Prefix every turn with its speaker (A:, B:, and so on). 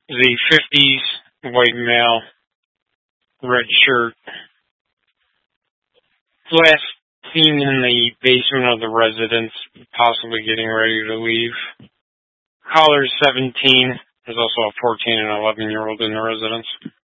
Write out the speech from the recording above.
A: The 50s, white male, red shirt, last seen in the basement of the residence, possibly getting ready to leave. Caller 17. There's also a 14 and 11-year-old in the residence.